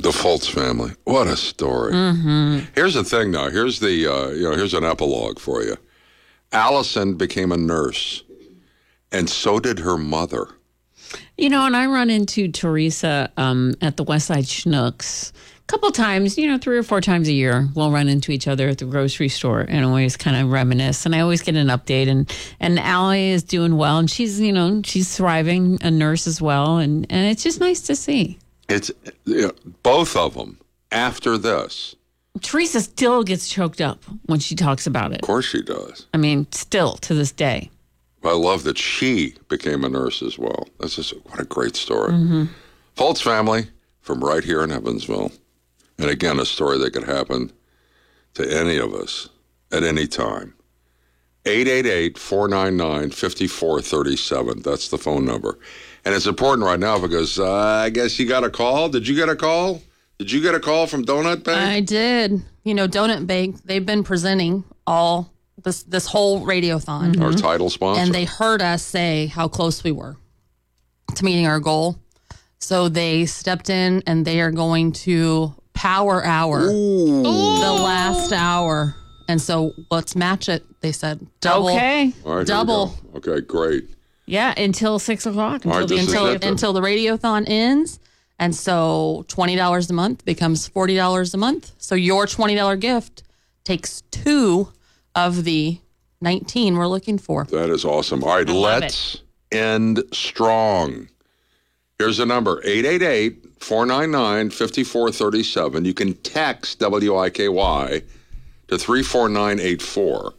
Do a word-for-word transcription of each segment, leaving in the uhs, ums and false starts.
The Fultz family. What a story. Mm-hmm. Here's the thing, now. Here's the, uh, you know, here's an epilogue for you. Allison became a nurse, and so did her mother. You know, and I run into Teresa um, at the Westside Schnucks a couple times, you know, three or four times a year. We'll run into each other at the grocery store and always kind of reminisce. And I always get an update. And, and Allie is doing well. And she's, you know, she's thriving, a nurse as well. And, and it's just nice to see. It's you know, both of them after this. Teresa still gets choked up when she talks about it. Of course she does. I mean, still to this day. I love that she became a nurse as well. That's just what a great story. Mm-hmm. Fultz family from right here in Evansville. And again, a story that could happen to any of us at any time. eight eight eight, four nine nine, five four three seven. That's the phone number. And it's important right now because uh, I guess you got a call. Did you get a call? Did you get a call from Donut Bank? I did. You know, Donut Bank, they've been presenting all this this whole radiothon. Mm-hmm. Our title sponsor. And they heard us say how close we were to meeting our goal. So they stepped in and they are going to power hour Ooh. the last hour. And so let's match it, they said. Double. Okay. All right, Double. Okay, great. Yeah, until six o'clock. Until, right, the, this is until it then. Until the radiothon ends. And so twenty dollars a month becomes forty dollars a month. So your twenty dollars gift takes two of the nineteen we're looking for. That is awesome. All right, let's end strong. Here's the number, eight eight eight, four nine nine, five four three seven. You can text W I K Y to three four nine eight four.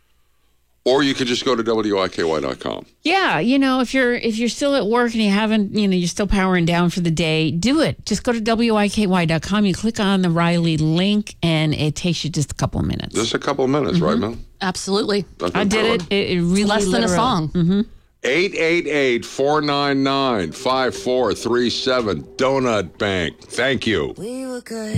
Or you could just go to W I K Y dot com. Yeah, you know, if you're if you're still at work and you haven't, you know, you're still powering down for the day, do it. Just go to W I K Y dot com. You click on the Riley link, and it takes you just a couple of minutes. Just a couple of minutes, mm-hmm. right, Mel? Absolutely. I did it. It, it really less than a song. Mm-hmm. eight eight eight, four nine nine, five four three seven. Donut Bank. Thank you. We were good.